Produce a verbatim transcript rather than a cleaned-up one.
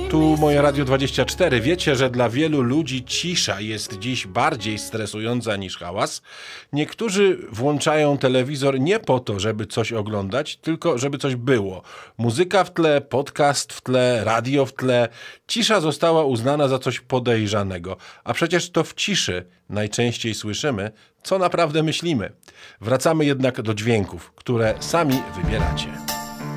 Tu moje Radio dwadzieścia cztery. Wiecie, że dla wielu ludzi cisza jest dziś bardziej stresująca niż hałas? Niektórzy włączają telewizor nie po to, żeby coś oglądać, tylko żeby coś było. Muzyka w tle, podcast w tle, radio w tle. Cisza została uznana za coś podejrzanego. A przecież to w ciszy najczęściej słyszymy, co naprawdę myślimy. Wracamy jednak do dźwięków, które sami wybieracie.